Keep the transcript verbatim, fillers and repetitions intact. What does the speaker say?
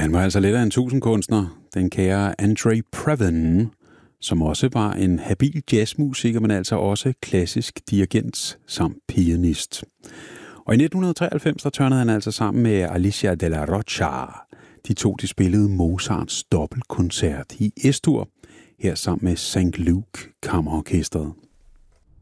Han var altså lidt af en tusindkunstner, den kære Andre Previn, som også var en habil jazzmusiker, men altså også klassisk dirigent samt pianist. Og i nitten treoghalvfems der tørnede han altså sammen med Alicia de la Rocha. De to de spillede Mozarts dobbeltkoncert i Estur, her sammen med Sankt Luke Kammerorkestret.